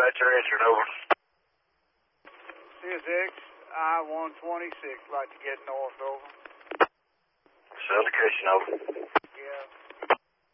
you're answering, over. CSX, I-126, like to get north, over. Syndication, over.